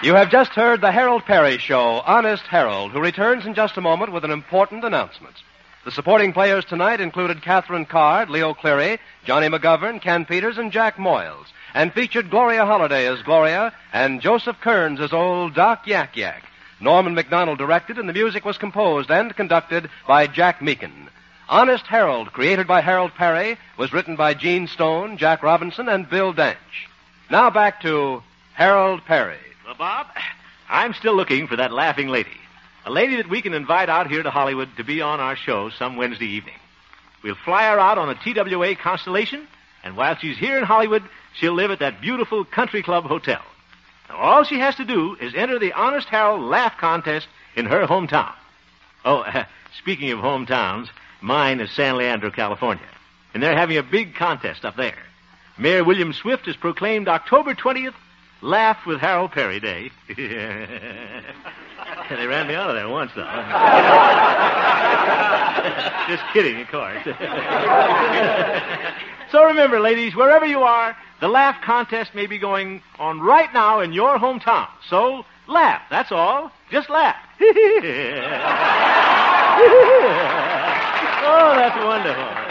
You have just heard the Harold Perry Show, Honest Harold, who returns in just a moment with an important announcement. The supporting players tonight included Catherine Card, Leo Cleary, Johnny McGovern, Ken Peters, and Jack Moyles, and featured Gloria Holliday as Gloria and Joseph Kearns as old Doc Yak Yak. Norman McDonald directed, and the music was composed and conducted by Jack Meakin. Honest Harold, created by Harold Perry, was written by Gene Stone, Jack Robinson, and Bill Dench. Now back to Harold Perry. Well, Bob, I'm still looking for that laughing lady. A lady that we can invite out here to Hollywood to be on our show some Wednesday evening. We'll fly her out on a TWA Constellation, and while she's here in Hollywood, she'll live at that beautiful Country Club Hotel. Now, all she has to do is enter the Honest Harold Laugh Contest in her hometown. Oh, speaking of hometowns, mine is San Leandro, California, and they're having a big contest up there. Mayor William Swift has proclaimed October 20th Laugh with Harold Perry Day. They ran me out of there once, though. Just kidding, of course. So remember, ladies, wherever you are, the laugh contest may be going on right now in your hometown. So laugh, that's all. Just laugh. Oh, that's wonderful.